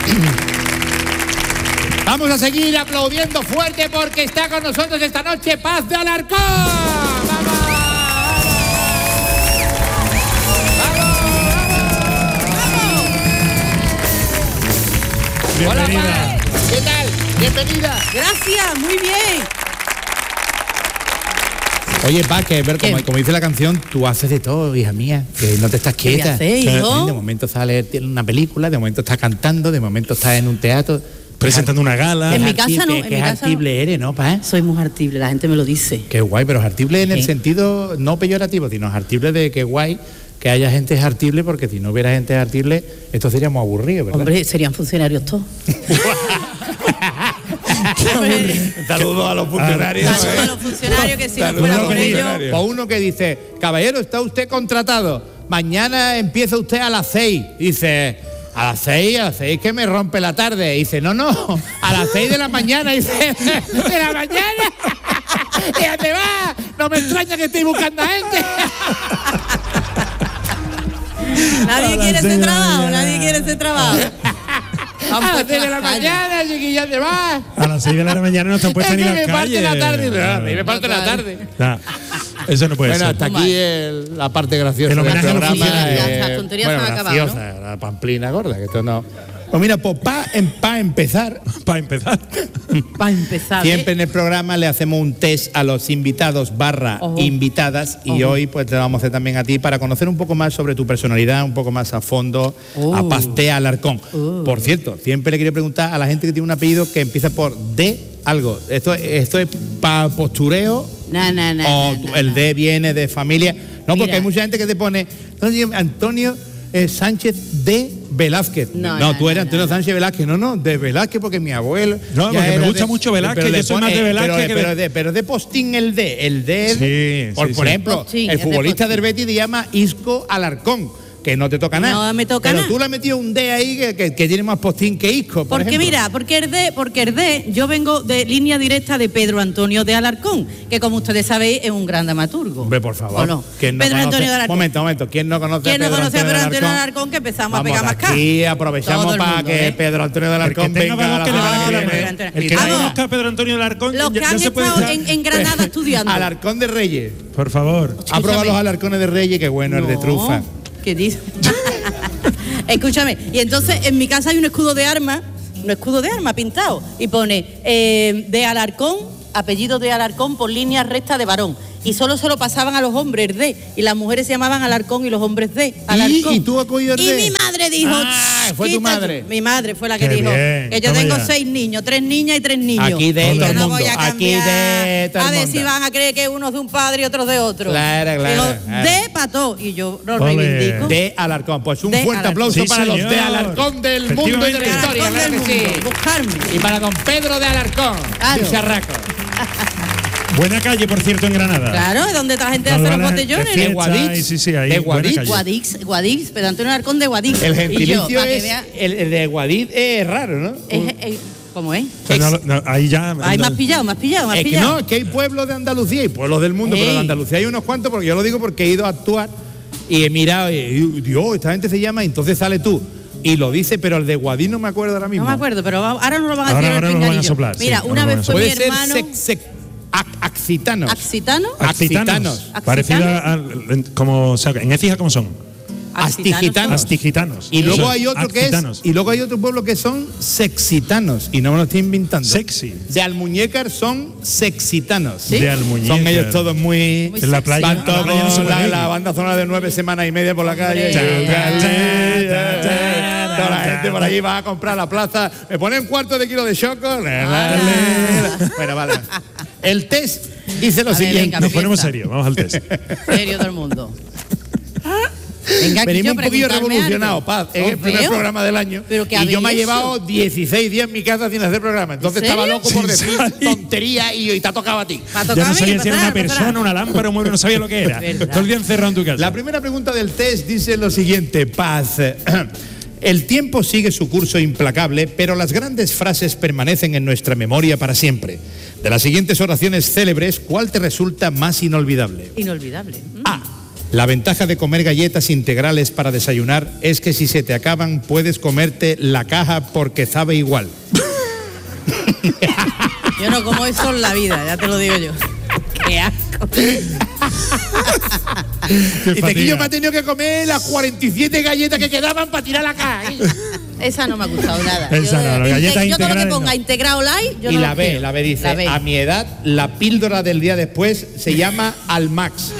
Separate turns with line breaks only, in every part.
Vamos a seguir aplaudiendo fuerte porque está con nosotros esta noche Paz de Alarcón. ¡Vamos!
Bienvenida.
Hola, Paz. ¿Qué tal? Bienvenida.
Gracias, muy bien.
Oye, Paz, que ver, como dice la canción, tú haces de todo, hija mía, que no te estás quieta.
¿Qué hacéis, hijo?
De momento sale en una película, de momento estás cantando, de momento estás en un teatro.
Presentando una gala.
En mi casa no, en
Que
mi
es
casa
artible eres, ¿no, Paz?
Soy muy artible, la gente me lo dice.
Qué guay, pero es artible en el
Sí.
sentido no peyorativo, sino es artible de que guay que haya gente artible, porque si no hubiera gente artible, esto sería muy aburrido, ¿verdad?
Hombre, serían funcionarios todos.
Saludos a los funcionarios.
Saludos a los funcionarios que si no
Saludos
fuera
a los
por ellos.
funcionarios. O uno que dice, caballero, está usted contratado, mañana empieza usted a las 6. Dice, a las 6 que me rompe la tarde. Dice, no, a las 6 de la mañana. Dice, ¿de la mañana? Ya te va. No me extraña que estéis buscando a gente.
Nadie quiere ese trabajo, nadie quiere ese trabajo.
A las 6 de la mañana, chiquilla, te va.
A las 6 de la mañana no están puestas ni las
me parte
calles.
la tarde. Me parte la tarde.
Nah, eso no puede
Bueno,
ser.
hasta aquí la parte graciosa
El
del
homenaje a los
programa.
funcionarios. Las tonterías se han acabado,
graciosa, la pamplina gorda, que esto no. Pues mira, pues para empezar,
Para empezar.
Para empezar.
siempre en el programa le hacemos un test a los invitados /
Ojo.
invitadas y hoy pues te lo vamos a hacer también a ti para conocer un poco más sobre tu personalidad, un poco más a fondo, a Paz de Alarcón. Por cierto, siempre le quiero preguntar a la gente que tiene un apellido que empieza por D algo. Esto es para postureo o el D viene de familia. No, porque
Mira.
hay mucha gente que te pone Antonio Sánchez de Velázquez. No, tú eres Antonio Sánchez Velázquez. No, de Velázquez porque mi abuelo.
No,
ya
porque me
era
gusta mucho Velázquez,
pero
yo soy más de Velázquez que de-
pero de postín el D. El D,
Sí,
por
sí.
ejemplo,
Postín,
el
es de
futbolista
postín.
del Betis se llama Isco Alarcón, que no te toca nada.
No me toca
pero
nada.
tú le has metido un D ahí que tiene más postín que Isco, por
Porque
ejemplo.
mira, porque el D, yo vengo de línea directa de Pedro Antonio de Alarcón, que como ustedes sabéis es un gran dramaturgo.
Hombre, por favor.
¿O no?
¿Quién no
Pedro
conoce?
Antonio de Alarcón.
Momento. ¿Quién no conoce
¿Quién no conoce a Pedro Antonio de
Alarcón?
Alarcón? Que empezamos a
Vamos,
pegar más caras.
aquí aprovechamos
Todo el
para
mundo,
que
¿eh?
Pedro Antonio de Alarcón
El que tenga
venga a
valor que le
la
valga la
semana que
pena.
viene.
El que no
Vamos.
conozca a Pedro Antonio de Alarcón
Los que
ya
han
se puede
estado
echar.
en Granada estudiando.
Alarcón de Reyes.
Por favor.
Ha probado los alarcones de Reyes, qué bueno, el de
No,
trufa.
¿qué dices? Escúchame, y entonces en mi casa hay un escudo de armas pintado, y pone de Alarcón, apellido de Alarcón por línea recta de varón. Y solo se lo pasaban a los hombres de, y las mujeres se llamaban Alarcón y los hombres de Alarcón.
¿Y tú has cogido el
Y
de?
mi madre dijo,
Ah, fue tu
"Quita
madre".
Mi madre fue la que
Qué
dijo
bien,
que yo
toma
tengo
ya.
6 niños, 3 niñas y 3 niños.
Aquí de
Y yo
todo el
no
mundo,
voy a
aquí
cambiar,
de todo el
a ver
mundo.
si van a creer que uno es de un padre y otro de otro.
Claro.
Digo, de pató, y yo lo
Ole.
reivindico.
De Alarcón. Pues un
De
fuerte
Alarcón.
aplauso
Sí,
para los
señor.
de Alarcón del mundo y de la
Efectivamente.
historia.
Alarcón
claro
del
que
mundo,
sí.
buscarme.
Y para don Pedro de Alarcón,
Claro.
bicharraco.
Buena calle, por cierto, en Granada.
Claro, es donde la gente
Donde
hace los
van a-
botellones.
de fiesta,
Guadix.
sí, ahí.
De
buena
Guadix.
calle.
Guadix, Pedro Antonio Alarcón de Guadix.
El
Y yo,
gentilicio
para que
es.
vea,
El de Guadix es raro, ¿no?
¿cómo es?
Pero no, ahí ya.
Ay, me has pillado.
Es que no, es que hay pueblos de Andalucía y pueblos del mundo, pero de Andalucía hay unos cuantos, porque yo lo digo porque he ido a actuar y he mirado y Dios, esta gente se llama, y entonces sale tú. Y lo dice, pero el de Guadix no me acuerdo ahora mismo.
No me acuerdo, pero ahora no lo van a
Ahora-
decir
ahora
el
nos van a
pinganillo.
soplar, sí,
Mira,
ahora
una
nos van
vez
a
fue mi
Puede ser
hermano.
Axitanos.
¿Axitano?
Axitanos.
Parecido a, como, o sea, en Écija, ¿cómo son?
Astigitanos.
Astigitanos.
Y luego
Eso,
hay otro que es.
axitanos.
Y luego hay otro pueblo que son sexitanos. Y no me lo estoy inventando.
Sexy.
De Almuñécar son sexitanos.
¿Sí?
De Almuñécar.
Son ellos todos muy.
Muy
En la
sexy.
playa.
Van
a la playa no
todos
se puede ir.
la banda sonora de 9 semanas y media por la calle.
Hombre.
Toda la gente por allí va a comprar la plaza. Me ponen un cuarto de kilo de choco. Bueno, vale. El test dice lo
A ver,
siguiente.
venga,
Nos ponemos
Empieza.
serios, vamos al test.
Serio todo el mundo. Venga, aquí
Venimos
yo
un poquillo
preguntarme
revolucionados,
algo.
Paz. Es el
Os
primer
veo.
programa del año.
¿Pero qué
Y yo me he
habéis
llevado
hecho?
16 días en mi casa sin hacer programa. Entonces
¿En
estaba
serio?
loco por
Sí,
decir
sí.
tonterías y te ha tocado a ti.
Me ha
Ya
tocado
no
a mí,
sabía si era una
pasará.
persona, una lámpara, un mueble, no sabía lo que era.
Verdad.
Todo el día encerrado en tu casa.
La primera pregunta del test dice lo siguiente, Paz. El tiempo sigue su curso implacable, pero las grandes frases permanecen en nuestra memoria para siempre. De las siguientes oraciones célebres, ¿cuál te resulta más inolvidable?
Inolvidable.
A. La ventaja de comer galletas integrales para desayunar es que si se te acaban puedes comerte la caja porque sabe igual.
Yo no como eso en la vida, ya te lo digo yo. ¡Qué asco!
Dice que yo me he tenido que comer las 47 galletas que quedaban para tirar la caja.
Esa no me ha gustado nada.
Esa no, las galletas
yo todo lo que
integrales
ponga
no.
integrado light, yo
Y
no
la
lo
B,
quiero.
la B dice,
La B.
a mi edad, la píldora del día después se llama Almax.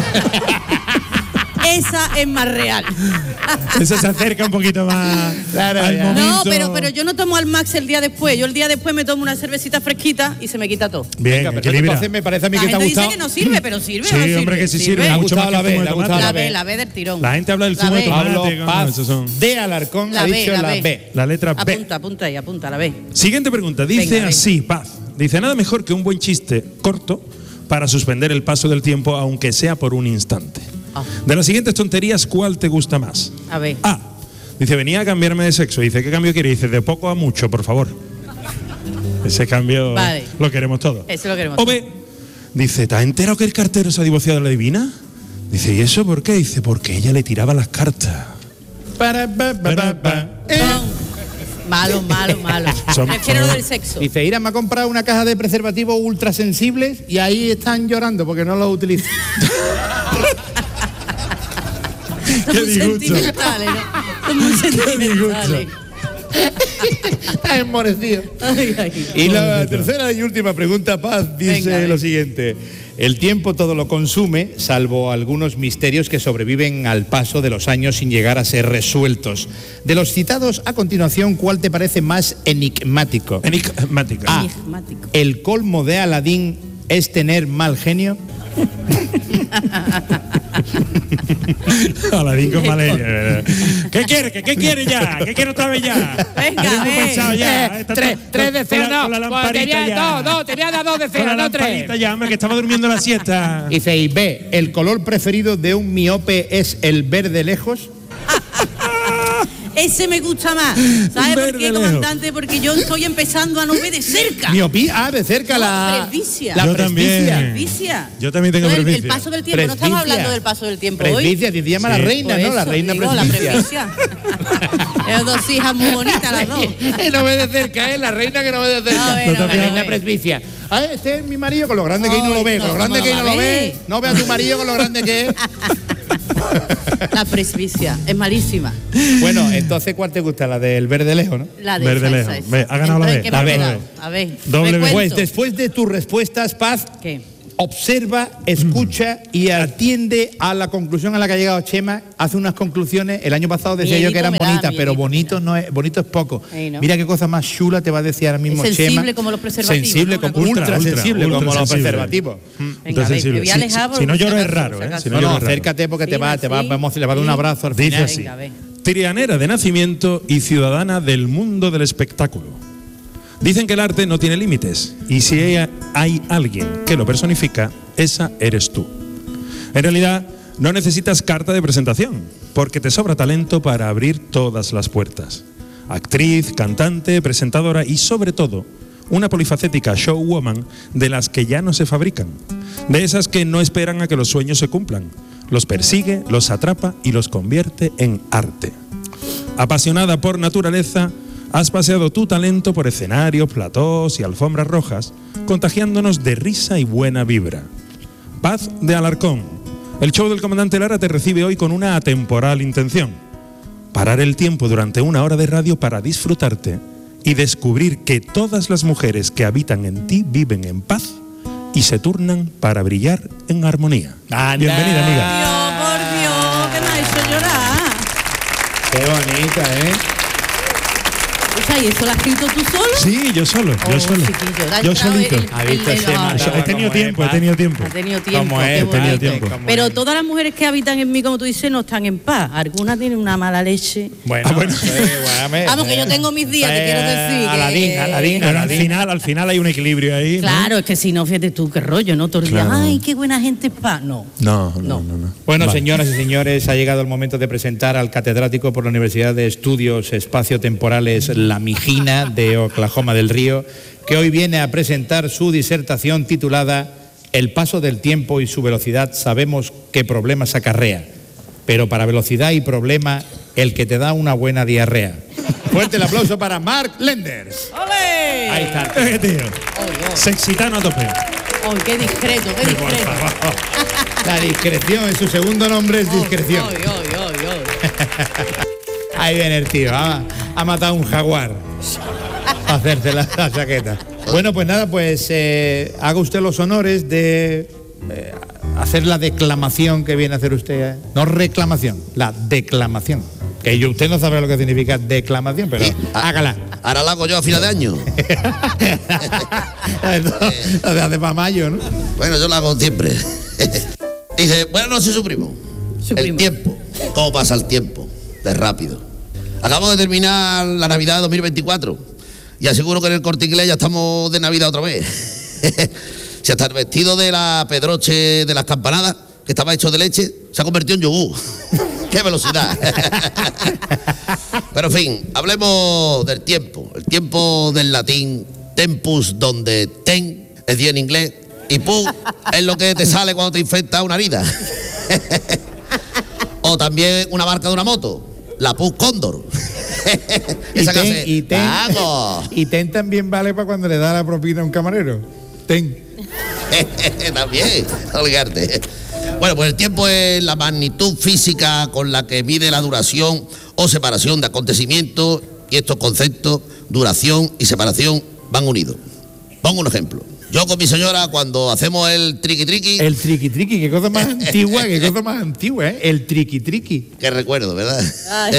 Esa es más real.
Eso se acerca un poquito más
Claro,
al
ya.
No,
momento.
pero yo no tomo Almax el día después. Yo el día después me tomo una cervecita fresquita y se me quita todo.
Bien,
Venga, pero
equilibra.
entonces me parece a mí
La
que te ha
gente dice
gustado.
que no sirve, pero sirve.
Sí,
¿o no sirve?
hombre, que sí sirve.
Me ha
Mucho
gustado
más
la
que el
B,
zumo de
me ha gustado
tomate.
La B del tirón.
La gente habla del
La
zumo de
B.
tomate.
Pablo
no,
Paz
esos son-
de Alarcón
La
ha
B,
dicho
la
la
B.
B.
La letra B.
Apunta ahí, apunta, la B.
Siguiente pregunta. Dice
Venga,
así, Paz. Dice, nada mejor que un buen chiste corto para suspender el paso del tiempo, aunque sea por un instante.
Ah.
De las siguientes tonterías, ¿cuál te gusta más?
A ver.
A. Dice, venía a cambiarme de sexo. Dice, ¿qué cambio quiere? Dice, de poco a mucho, por favor. Ese cambio
Vale.
lo queremos todos.
Ese lo queremos
O B. Dice, ¿te has enterado que el cartero se ha divorciado de la divina? Dice, ¿y eso por qué? Dice, porque ella le tiraba las cartas.
Malo.
Son-
Prefiero lo
son-
del sexo.
Dice, Ira me ha comprado una caja de preservativos ultrasensibles y ahí están llorando porque no los utilizan.
Qué
Son
disgusto.
sentimentales, ¿no? Son muy sentimentales.
Está enmorecido.
Ay.
Y la tercera y última pregunta, Paz, dice
Venga, a ver.
lo siguiente. El tiempo todo lo consume, salvo algunos misterios que sobreviven al paso de los años sin llegar a ser resueltos. De los citados a continuación, ¿cuál te parece más enigmático?
Enigmática.
A.
Enigmático.
¿El colmo de Aladín es tener mal genio?
Aladín con Valeria. ¿Qué quiere? ¿Qué quiere ya? ¿Qué quiere otra vez ya?
Venga,
Tenemos
ven.
pensado ya. Está
Tres deseos,
con la
no.
lamparita ya.
Te voy a dar dos
Con la
deseos, no
lamparita
tres.
ya, hombre, que estaba durmiendo la siesta.
Dice, y B, ¿el color preferido de un miope es el verde lejos?
Ese me gusta más. ¿Sabes por
Verde
qué,
lejos.
comandante? Porque yo estoy empezando a no ver de cerca.
Miopía, de cerca la
presbicia.
la
Yo
presbicia.
también.
Presbicia.
Yo también tengo
No, el
presbicia.
paso del tiempo. No estamos
Presbicia.
hablando del paso del tiempo hoy.
Presbicia, te llama la
Sí.
reina,
Pues
¿no? La
eso,
reina
digo, la
presbicia.
presbicia. Tengo dos hijas muy bonitas las dos.
No ve de cerca, ¿eh? La reina que no ve de cerca.
No ve, no
la
ve, no
reina
ve.
presbicia. Ah, este es mi marido, con lo grande que no lo ve,
Ay,
con lo
no,
grande
¿cómo
que
no
no
la
lo ve.
ve?
No ve a tu marido con lo grande que es.
La presbicia. Es malísima.
Bueno, entonces, ¿cuál te gusta? La del verde lejos, ¿no?
La de
Verde
esa,
lejos.
esa.
Ve, ha ganado la
Entonces,
B.
¿qué
La
me
B.
ha quedado? A ver.
Doble
me
B.
Pues
cuento.
después de tus respuestas, Paz,
¿Qué?
observa, escucha y atiende a la conclusión a la que ha llegado Chema. Hace unas conclusiones. El año pasado decía yo
Miedito
que eran
me da,
bonitas, pero
miedito
bonito no es, bonito es poco.
Ey, ¿no?
Mira qué cosa más chula te va a decir ahora mismo
Es sensible
Chema.
como los preservativos,
Sensible,
¿no?
como
Una
ultra,
cosa.
sensible
Ultra
como los
sensible.
preservativos.
Venga,
Entonces,
a ver,
sí,
me voy a
sí,
alejar.
si no
por
lloro
si
es
acaso,
raro,
por
¿eh?
si acaso.
Si
No,
no,
no,
yo creo.
acércate porque
Sí,
te va,
sí.
vamos, le va a dar un abrazo al
Dice
final.
así.
Venga, ve.
Trianera de nacimiento y ciudadana del mundo del espectáculo. Dicen que el arte no tiene límites y si hay alguien que lo personifica, esa eres tú. En realidad, no necesitas carta de presentación porque te sobra talento para abrir todas las puertas. Actriz, cantante, presentadora y sobre todo, una polifacética showwoman de las que ya no se fabrican. De esas que no esperan a que los sueños se cumplan. Los persigue, los atrapa y los convierte en arte. Apasionada por naturaleza, has paseado tu talento por escenarios, platós y alfombras rojas, contagiándonos de risa y buena vibra. Paz de Alarcón. El show del comandante Lara te recibe hoy con una atemporal intención. Parar el tiempo durante una hora de radio para disfrutarte y descubrir que todas las mujeres que habitan en ti viven en paz y se turnan para brillar en armonía.
Anda.
Bienvenida, amiga.
Dios, por Dios, que me ha hecho llorar.
Qué bonita, ¿eh?
O sea, ¿y eso lo has escrito tú solo?
Sí, yo solo, yo
Oh,
solo.
chiquillo, da
Yo
entrado
solito.
el-
Ha visto
el-
Chema,
el-
estaba
He tenido
como es,
tiempo, he
Paz.
tenido tiempo.
Ha tenido tiempo.
Como
qué
es,
he tenido
bonito.
tiempo.
como
Pero
es.
todas las mujeres que habitan en mí, como tú dices, no están en paz. Algunas tienen una mala leche.
Bueno,
Vamos, que yo tengo mis días, te quiero decir. que-
Aladín.
Pero al final hay un equilibrio ahí. ¿no?
Claro, es que si no, fíjate tú, qué rollo, ¿no? Todo el día,
Claro.
ay, qué buena gente es paz. No.
No.
Bueno,
Vale.
señoras y señores, ha llegado el momento de presentar al catedrático por la Universidad de Estudios Espaciotemporales La Mijina de Oklahoma del Río, que hoy viene a presentar su disertación titulada El paso del tiempo y su velocidad sabemos qué problemas acarrea, pero para velocidad y problema, el que te da una buena diarrea. Fuerte el aplauso para Mark Lenders.
¡Ole!
Ahí está.
Tío. Sexitano a tope.
¡Ay, qué discreto, qué
Por
discreto!
favor.
La discreción, en su segundo nombre es discreción.
¡Ay, ay, ay, ay!
Ahí viene el tío, ha matado un jaguar para hacerse la chaqueta. Bueno, pues nada, pues haga usted los honores de hacer la declamación que viene a hacer usted. No reclamación, la declamación. Que usted no sabe lo que significa declamación, pero hágala.
Ahora la hago yo a final de año.
Lo de hace para mayo, ¿no?
Bueno, yo la hago siempre. Dice, buenas noches, su primo. El tiempo. ¿Cómo pasa el tiempo? De rápido. Acabo de terminar la Navidad de 2024 y aseguro que en el Corte Inglés ya estamos de Navidad otra vez. Si hasta el vestido de la Pedroche de las campanadas, que estaba hecho de leche, se ha convertido en yogur. ¡Qué velocidad! Pero en fin, hablemos del tiempo. El tiempo del latín tempus, donde ten es día en inglés y pus es lo que te sale cuando te infecta una herida. O también una marca de una moto, la Pus Cóndor. Esa que hace, ¡vamos!
Y ten también vale para cuando le da la propina a un camarero. Ten.
También, no olvidarte. Bueno, pues el tiempo es la magnitud física con la que mide la duración o separación de acontecimientos, y estos conceptos, duración y separación, van unidos. Pongo un ejemplo. Yo con mi señora, cuando hacemos el triqui-triqui...
El triqui-triqui, qué cosa más antigua, qué cosa más antigua, ¿eh? El triqui-triqui.
Qué recuerdo, ¿verdad?
Ay,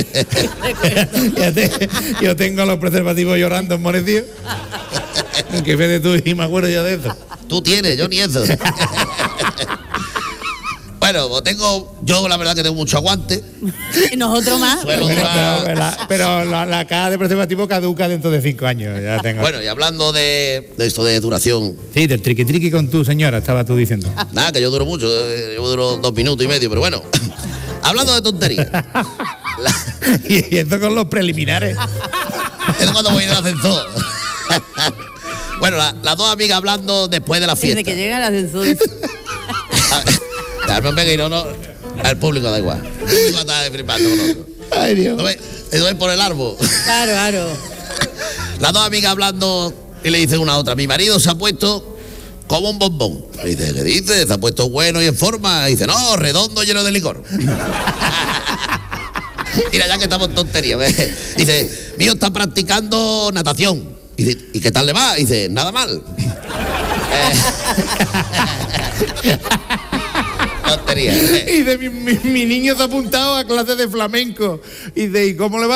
Yo tengo los preservativos llorando enmonecidos. Que vete tú y me acuerdo yo de eso.
Tú tienes, yo ni eso. Bueno, pues yo la verdad que tengo mucho aguante.
Nosotros más.
Suelo durar...
Pero la caja de preservativo caduca dentro de 5 años. Ya tengo.
Bueno, y hablando de esto de duración...
Sí, del triqui-triqui con tu señora, estaba tú diciendo.
Nada, que yo duro mucho, yo duro 2 minutos y medio, pero bueno. Hablando de tonterías.
Y esto con los preliminares.
Es cuando voy en el ascensor. Bueno, las dos amigas hablando después de la fiesta.
Desde que llega el ascensor.
No me pegue, no. Al público da igual. El público está flipando con otro.
Ay, Dios.
¿No ves? Eso es por el árbol.
Claro, claro.
Las dos amigas hablando y le dice una a otra, mi marido se ha puesto como un bombón. Y dice, ¿qué dice? Se ha puesto bueno y en forma. Y dice, no, redondo, lleno de licor. Mira, ya que estamos en tontería, ¿ves? Dice, mío está practicando natación. Y dice, ¿y qué tal le va? Y dice, nada mal. Tontería.
Y de mi niño se ha apuntado a clases de flamenco. Y de, ¿y cómo le va?